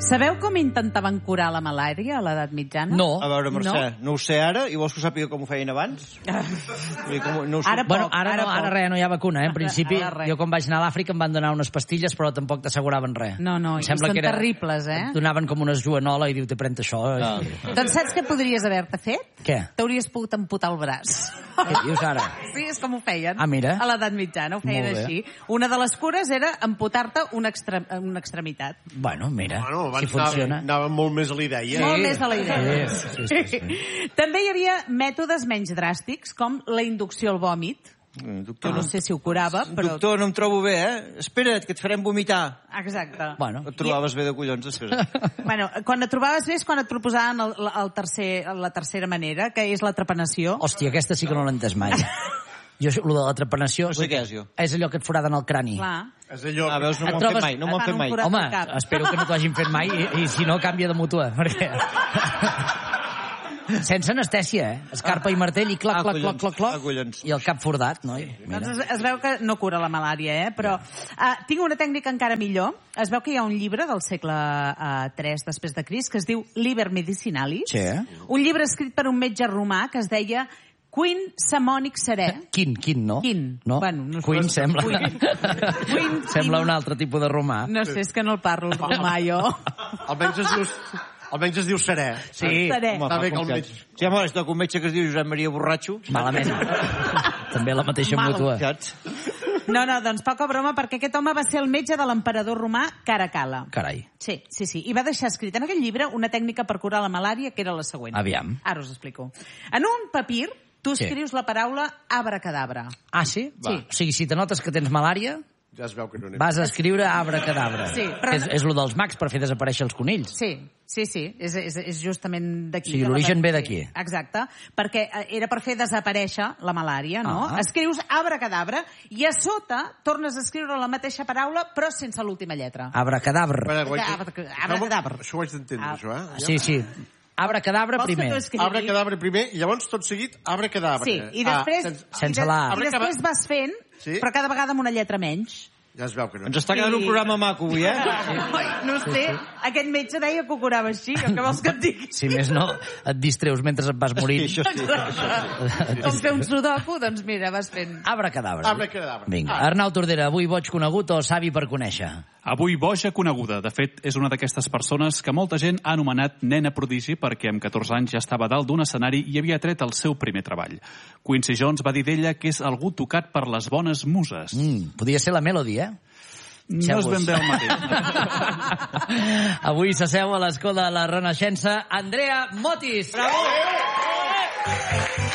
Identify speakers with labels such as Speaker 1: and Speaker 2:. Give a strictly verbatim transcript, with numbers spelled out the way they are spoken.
Speaker 1: Sabeu com intentaven curar la malària a l'edat mitjana?
Speaker 2: No.
Speaker 3: A veure, Mercè, no, no ho sé ara, i vols que ho sàpiga com ho feien abans? Com, no ho sé.
Speaker 1: Ara poc,
Speaker 2: Bueno, ara,
Speaker 1: ara
Speaker 2: no, ara
Speaker 1: poc.
Speaker 2: res, no hi ha vacuna, eh? En principi,
Speaker 1: Ara res.
Speaker 2: jo quan vaig anar a l'Àfrica em van donar unes pastilles, però tampoc t'asseguraven res.
Speaker 1: No, no,
Speaker 2: Em
Speaker 1: i
Speaker 2: sembla
Speaker 1: són
Speaker 2: que era-
Speaker 1: terribles, eh?
Speaker 2: Et donaven com una joanola i diu, te pren això.
Speaker 3: Ah.
Speaker 1: Doncs saps què podries haver-te fet?
Speaker 2: Què?
Speaker 1: T'hauries pogut amputar el braç.
Speaker 2: Què dius ara?
Speaker 1: Sí, és com ho feien.
Speaker 2: Ah, mira.
Speaker 1: A l'edat mitjana ho feien
Speaker 2: Molt bé.
Speaker 1: així. Una de les cures era amputar-te una, extre una extremitat.
Speaker 2: Bueno, mira,
Speaker 4: Bueno,
Speaker 2: si
Speaker 4: abans
Speaker 2: funciona.
Speaker 4: anàvem, anàvem molt més a la idea.
Speaker 1: Molt més a la idea.
Speaker 2: Sí, sí, sí, sí.
Speaker 1: També hi havia mètodes menys dràstics, com la inducció al vòmit.
Speaker 3: Mm,
Speaker 1: Jo
Speaker 3: Doctor,
Speaker 1: no sé si ho curava, però...
Speaker 3: doctor, no em trobo bé, eh? Espera't, que et farem vomitar.
Speaker 1: Exacte.
Speaker 2: Bueno,
Speaker 3: Et trobaves bé de collons, després.
Speaker 1: Bueno, quan et trobaves bé és quan et proposaven el, el tercer, la tercera manera, que és la trepanació.
Speaker 2: hòstia, aquesta sí que no l'he entès mai. Jo, el de la trepanació...
Speaker 3: No sé què és, jo.
Speaker 2: És allò que et foraden al crani.
Speaker 1: Clar.
Speaker 4: És allò...
Speaker 3: Ah, veus, no
Speaker 2: Et
Speaker 3: m'ho han
Speaker 2: trobes-
Speaker 3: fet mai, no m'ho han
Speaker 1: et
Speaker 3: fet
Speaker 1: fan
Speaker 3: mai.
Speaker 1: un forat
Speaker 2: Home,
Speaker 1: al cap.
Speaker 2: espero que no t'ho hagin fet mai i, i si no, canvia de mútua, perquè... Sense anestèsia, eh? Escarpa i martell i clac,
Speaker 3: Ah,
Speaker 2: clac, clac,
Speaker 3: collons.
Speaker 2: clac, clac,
Speaker 3: Ah, collons.
Speaker 2: i el cap fordat, noi. Mira.
Speaker 1: Doncs es, es veu que no cura la malària, eh? Però uh, tinc una tècnica encara millor. Es veu que hi ha un llibre del segle uh, tres després de Crist que es diu Liber Medicinalis.
Speaker 2: Sí, eh?
Speaker 1: Un llibre escrit per un metge romà que es deia Quin Samònic Serè.
Speaker 2: Quin, quin, no?
Speaker 1: Quin.
Speaker 2: No?
Speaker 1: Bueno, no sé.
Speaker 2: Quin sembla...
Speaker 1: Quin. Quin.
Speaker 2: Sembla un altre tipus de romà.
Speaker 1: No sé, és que no el parlo el romà, jo.
Speaker 4: Almenys es diu, almenys es diu serè.
Speaker 2: Sí,
Speaker 1: Serè.
Speaker 3: Home,
Speaker 4: Està bé
Speaker 3: fa
Speaker 4: que el
Speaker 3: confiança.
Speaker 4: metge-
Speaker 3: Si home, és un metge que es diu Josep Maria Borratxo.
Speaker 2: malament. També la mateixa
Speaker 1: Mal.
Speaker 2: mútua.
Speaker 3: Saps?
Speaker 1: No, no, doncs poca broma, perquè aquest home va ser el metge de l'emperador romà Caracalla.
Speaker 2: Carai.
Speaker 1: Sí, sí, sí. I va deixar escrit en aquell llibre una tècnica per curar la malària, que era la següent.
Speaker 2: Aviam.
Speaker 1: Ara us explico. En un papir, tu
Speaker 2: Sí.
Speaker 1: escrius la paraula abracadabra.
Speaker 2: Ah, sí?
Speaker 1: Sí.
Speaker 2: O sigui, si te notes que tens malària,
Speaker 4: Ja es veu que no n'hi
Speaker 2: vas a escriure abracadabra.
Speaker 1: Sí, però-
Speaker 2: És, és lo dels mags per fer desaparèixer els conills.
Speaker 1: Sí, sí, sí. És, és, és justament d'aquí.
Speaker 2: O sigui,
Speaker 1: de la-
Speaker 2: l'origen ve
Speaker 1: sí,
Speaker 2: d'aquí.
Speaker 1: Exacte. Perquè eh, era per fer desaparèixer la malària, no?
Speaker 2: Ah.
Speaker 1: Escrius abracadabra i a sota tornes a escriure la mateixa paraula però sense l'última lletra.
Speaker 2: Abracadabra.
Speaker 4: Espera, ho haig de-
Speaker 1: Abracadabra. Abracadabra.
Speaker 4: Això ho haig d'entendre,
Speaker 1: Ah.
Speaker 4: això, eh?
Speaker 2: Sí, sí. Abracadabra
Speaker 1: Vols que
Speaker 2: primer.
Speaker 1: t'ho escrigui?
Speaker 4: Abre cadàver primer i llavors tot seguit abre cadàver.
Speaker 1: Sí, i després,
Speaker 4: Ah, sense-
Speaker 2: sense
Speaker 1: i de-
Speaker 2: la A.
Speaker 1: i després vas fent,
Speaker 4: Sí.
Speaker 1: però cada vegada amb una lletra menys.
Speaker 4: Ja es veu que no.
Speaker 3: Ens està quedant un programa maco avui, eh?
Speaker 1: Ai, no sé, aquest metge deia que ho curava així, o què vols que et digui?
Speaker 2: Si més no, et distreus mentre et vas morint.
Speaker 3: Sí, això sí.
Speaker 1: Com fer un sudoku, doncs mira, vas fent...
Speaker 2: Abracadabra.
Speaker 4: Abracadabra.
Speaker 2: Vinga.
Speaker 4: Ah.
Speaker 2: Arnau Tordera, avui boig conegut o savi per conèixer?
Speaker 5: Avui boja coneguda. De fet, és una d'aquestes persones que molta gent ha anomenat nena prodigi perquè amb catorze anys ja estava dalt d'un escenari i havia tret el seu primer treball. Quincy Jones va dir d'ella que és algú tocat per les bones muses.
Speaker 2: Mm, podria ser la Melody, eh?
Speaker 5: No és ben bé el mateix.
Speaker 2: Avui s'asseu a l'escó de la Renaixença Andrea Motis. Bravo!